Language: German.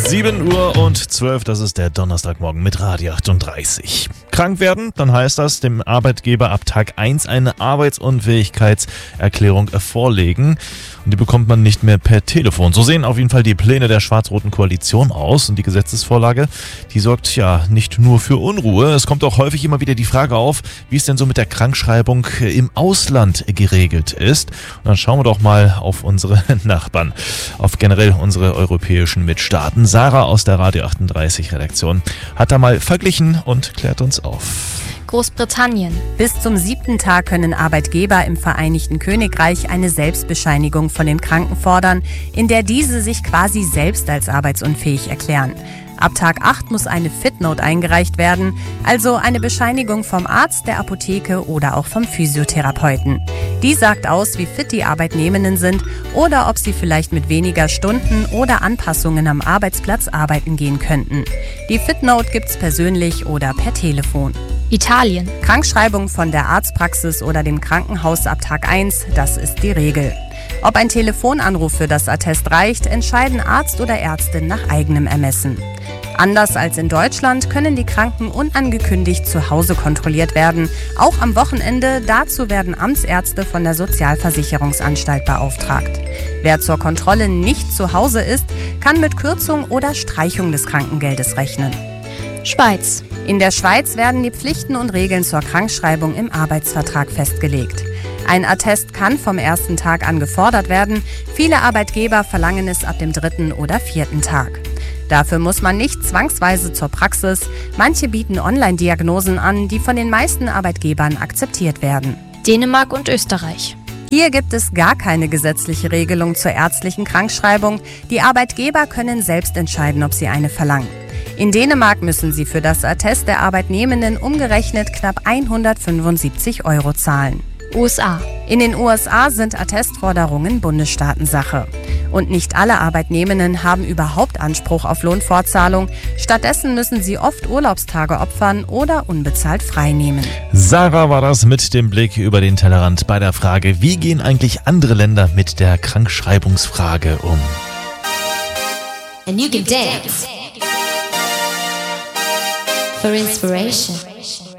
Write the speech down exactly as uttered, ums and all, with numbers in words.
sieben Uhr und zwölf, das ist der Donnerstagmorgen mit Radio achtunddreißig. Krank werden, dann heißt das, dem Arbeitgeber ab Tag eins eine Arbeitsunfähigkeitserklärung vorlegen. Und die bekommt man nicht mehr per Telefon. So sehen auf jeden Fall die Pläne der schwarz-roten Koalition aus. Und die Gesetzesvorlage, die sorgt ja nicht nur für Unruhe. Es kommt auch häufig immer wieder die Frage auf, wie es denn so mit der Krankschreibung im Ausland geregelt ist. Und dann schauen wir doch mal auf unsere Nachbarn, auf generell unsere europäischen Mitstaaten. Sarah aus der Radio achtunddreißig Redaktion hat da mal verglichen und klärt uns auf. Großbritannien. Bis zum siebten Tag können Arbeitgeber im Vereinigten Königreich eine Selbstbescheinigung von den Kranken fordern, in der diese sich quasi selbst als arbeitsunfähig erklären. Ab Tag acht muss eine Fitnote eingereicht werden, also eine Bescheinigung vom Arzt, der Apotheke oder auch vom Physiotherapeuten. Die sagt aus, wie fit die Arbeitnehmenden sind oder ob sie vielleicht mit weniger Stunden oder Anpassungen am Arbeitsplatz arbeiten gehen könnten. Die Fitnote gibt's persönlich oder per Telefon. Italien. Krankschreibung von der Arztpraxis oder dem Krankenhaus ab Tag eins, das ist die Regel. Ob ein Telefonanruf für das Attest reicht, entscheiden Arzt oder Ärztin nach eigenem Ermessen. Anders als in Deutschland können die Kranken unangekündigt zu Hause kontrolliert werden, auch am Wochenende. Dazu werden Amtsärzte von der Sozialversicherungsanstalt beauftragt. Wer zur Kontrolle nicht zu Hause ist, kann mit Kürzung oder Streichung des Krankengeldes rechnen. Schweiz. In der Schweiz werden die Pflichten und Regeln zur Krankschreibung im Arbeitsvertrag festgelegt. Ein Attest kann vom ersten Tag an gefordert werden. Viele Arbeitgeber verlangen es ab dem dritten oder vierten Tag. Dafür muss man nicht zwangsweise zur Praxis. Manche bieten Online-Diagnosen an, die von den meisten Arbeitgebern akzeptiert werden. Dänemark und Österreich. Hier gibt es gar keine gesetzliche Regelung zur ärztlichen Krankschreibung. Die Arbeitgeber können selbst entscheiden, ob sie eine verlangen. In Dänemark müssen sie für das Attest der Arbeitnehmenden umgerechnet knapp hundertfünfundsiebzig Euro zahlen. U S A. In den U S A sind Attestforderungen Bundesstaatensache. Und nicht alle Arbeitnehmenden haben überhaupt Anspruch auf Lohnfortzahlung. Stattdessen müssen sie oft Urlaubstage opfern oder unbezahlt freinehmen. Sarah war das mit dem Blick über den Tellerrand bei der Frage, wie gehen eigentlich andere Länder mit der Krankschreibungsfrage um? And you can dance for inspiration.